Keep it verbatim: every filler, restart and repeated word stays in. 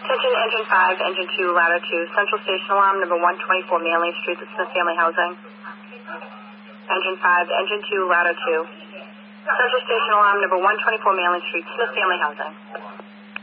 Attention Engine five, Engine two, Ladder two, Central Station Alarm number one twenty-four Manley Street, the Smith Family Housing. Engine five, Engine two, Ladder two. Central Station Alarm number one twenty-four Manley Street, Smith Family Housing.